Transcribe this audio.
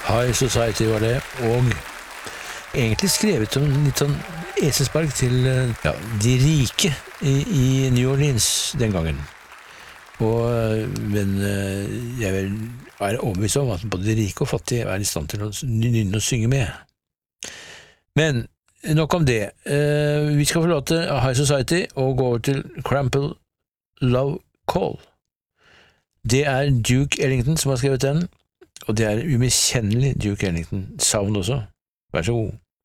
High Society var det, og egentlig skrevet som litt sånn eselspark til de rike i New Orleans den gangen. Men jeg er overbevist om at både de rike og fattige er i stand til å nynne og synge med. Men nok om det. Vi skal forlate High Society og gå over til Crampell Love Call. Det er Duke Ellington som har skrevet den, og det er umiskjennelig Duke Ellington. Savn også. Vær så god.